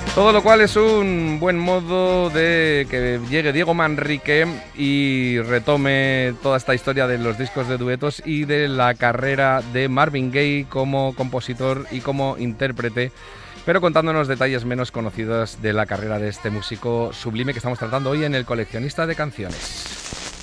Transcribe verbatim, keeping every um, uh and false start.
Todo lo cual es un buen modo de que llegue Diego Manrique y retome toda esta historia de los discos de duetos y de la carrera de Marvin Gaye como compositor y como intérprete, pero contándonos detalles menos conocidos de la carrera de este músico sublime que estamos tratando hoy en El Coleccionista de Canciones.